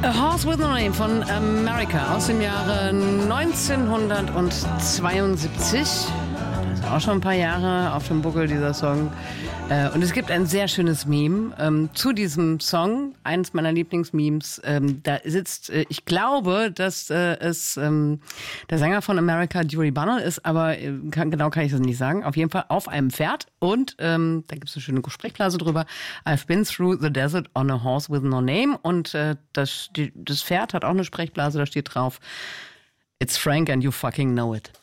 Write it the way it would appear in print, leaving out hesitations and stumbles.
A Horse with No Name von America aus dem Jahre 1972. Das ist auch schon ein paar Jahre auf dem Buckel, dieser Song. Und es gibt ein sehr schönes Meme zu diesem Song, eines meiner Lieblingsmemes. Da sitzt, ich glaube, dass es der Sänger von America, Dewey Bunnell, ist, aber genau kann ich das nicht sagen. Auf jeden Fall auf einem Pferd und da gibt es eine schöne Sprechblase drüber. I've been through the desert on a horse with no name. Und das Pferd hat auch eine Sprechblase, da steht drauf: It's Frank and you fucking know it.